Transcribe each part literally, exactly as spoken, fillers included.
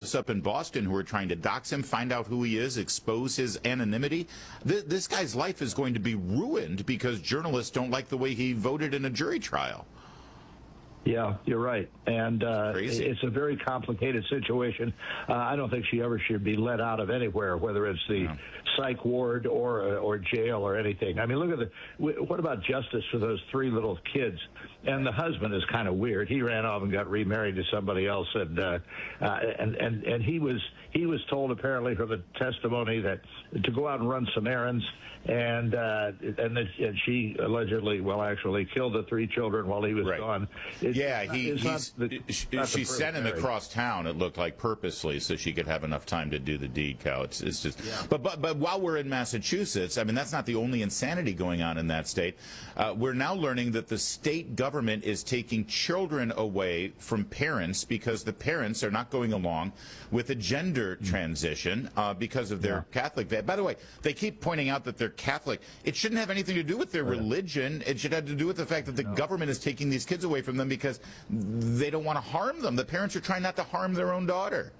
journalists up in Boston who are trying to dox him, find out who he is, expose his anonymity. Th- this guy's life is going to be ruined because journalists don't like the way he voted in a jury trial. Yeah, you're right. And uh, Crazy. It's a very complicated situation. Uh, I don't think she ever should be let out of anywhere, whether it's the Yeah. psych ward or uh, or jail or anything. I mean, look at the, what about justice for those three little kids? And the husband is kind of weird. He ran off and got remarried to somebody else, and uh, uh, and and and he was he was told apparently from the testimony that to go out and run some errands, and uh, and, that, and she allegedly, well, actually killed the three children while he was Right. gone. It's Yeah, not- he it's he's, not the- she, not the she sent him perfect across town. It looked like purposely, so she could have enough time to do the deed. Cow, it's it's just. Yeah. But but but while we're in Massachusetts, I mean that's not the only insanity going on in that state. Uh, we're now learning that the state government is taking children away from parents because the parents are not going along with a gender transition uh, because of their Yeah. Catholic faith. By the way, they keep pointing out that they're Catholic. It shouldn't have anything to do with their religion. It should have to do with the fact that the government is taking these kids away from them because they don't want to harm them. The parents are trying not to harm their own daughter.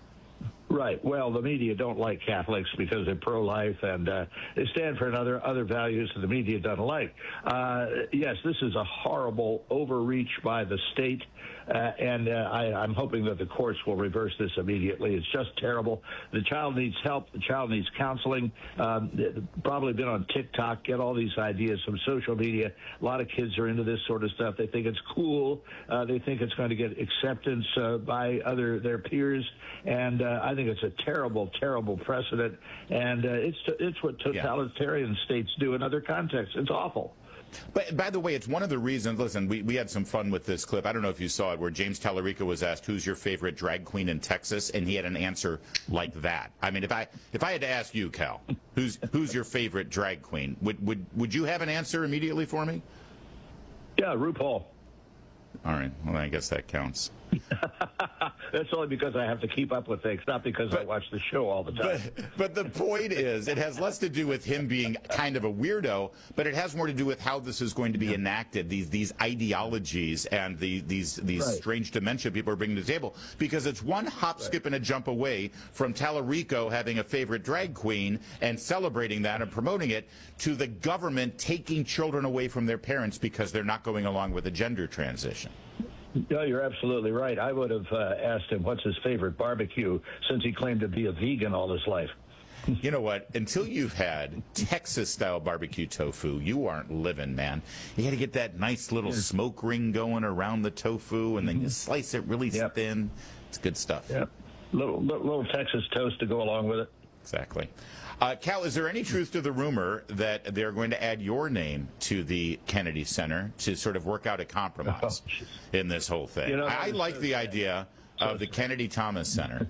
Right. Well, the media don't like Catholics because they're pro-life and uh, they stand for another other values that the media doesn't like. Uh, yes, this is a horrible overreach by the state, uh, and uh, I, I'm hoping that the courts will reverse this immediately. It's just terrible. The child needs help. The child needs counseling. Um, probably been on TikTok, get all these ideas from social media. A lot of kids are into this sort of stuff. They think it's cool. Uh, they think it's going to get acceptance uh, by other their peers, and uh, I think it's a terrible, terrible precedent, and uh, it's it's what totalitarian yeah. states do in other contexts. It's awful. But by the way, it's one of the reasons, listen, we, we had some fun with this clip. I don't know if you saw it, where James Tallarico was asked, who's your favorite drag queen in Texas? And he had an answer like that. I mean, if I if I had to ask you, Cal, who's who's your favorite drag queen, would, would, would you have an answer immediately for me? Yeah, RuPaul. All right. Well, I guess that counts. That's only because I have to keep up with things, not because but, I watch the show all the time. But, but the point is, it has less to do with him being kind of a weirdo, but it has more to do with how this is going to be enacted, these these ideologies and the, these these right. strange dementia people are bringing to the table. Because it's one hop, right. skip, and a jump away from Tallarico having a favorite drag queen and celebrating that and promoting it, to the government taking children away from their parents because they're not going along with the gender transition. No, you're absolutely right. I would have uh, asked him what's his favorite barbecue, since he claimed to be a vegan all his life. You know what? Until you've had Texas-style barbecue tofu, you aren't living, man. You got to get that nice little smoke ring going around the tofu, and then you slice it really yep. thin. It's good stuff. Yep. Little, little little Texas toast to go along with it. Exactly. Uh, Cal, is there any truth to the rumor that they're going to add your name to the Kennedy Center to sort of work out a compromise oh, in this whole thing? You know, I, I like so the sad. idea of the Kennedy Thomas Center.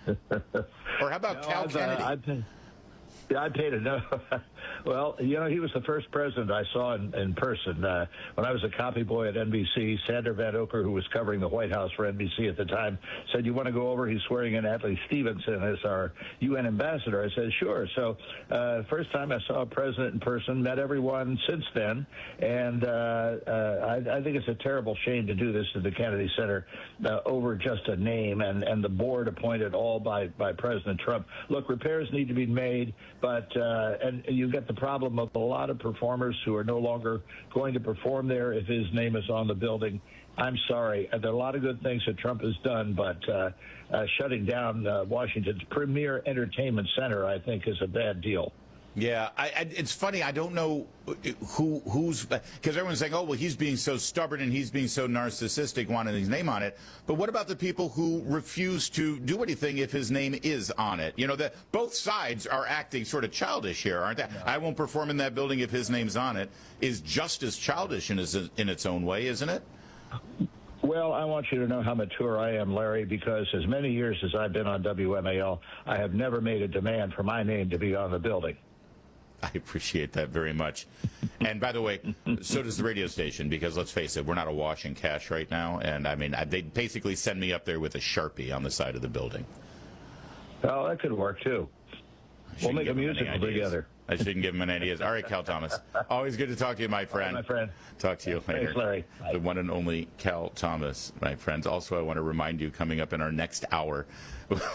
Or how about no, Cal I've, Kennedy? Uh, I've, yeah, I paid a no. Well, you know, he was the first president I saw in, in person. Uh, when I was a copy boy at N B C, Sander Van Oker, who was covering the White House for N B C at the time, said, you want to go over? He's swearing in Adlai Stevenson as our U N ambassador. I said, sure. So uh, first time I saw a president in person, met everyone since then. And uh, uh, I, I think it's a terrible shame to do this to the Kennedy Center uh, over just a name, and, and the board appointed all by, by President Trump. Look, repairs need to be made, but uh, and you get the problem of a lot of performers who are no longer going to perform there if his name is on the building. I'm sorry. There are a lot of good things that Trump has done, but uh, uh, shutting down uh, Washington's premier entertainment center, I think, is a bad deal. Yeah, I, I, it's funny. I don't know who who's, because everyone's saying, oh, well, he's being so stubborn and he's being so narcissistic wanting his name on it. But what about the people who refuse to do anything if his name is on it? You know, that both sides are acting sort of childish here, aren't they? Yeah. I won't perform in that building if his name's on it is just as childish in, in its own way, isn't it? Well, I want you to know how mature I am, Larry, because as many years as I've been on W M A L, I have never made a demand for my name to be on the building. I appreciate that very much. And by the way, so does the radio station, because let's face it, we're not awash in cash right now. And I mean, I, they basically send me up there with a Sharpie on the side of the building. Oh, that could work, too. We'll make a musical together. I shouldn't give him any ideas. All right, Cal Thomas. Always good to talk to you, my friend. Right, my friend. Talk to you later. Thanks, Larry. Bye. The one and only Cal Thomas, my friends. Also, I want to remind you, coming up in our next hour,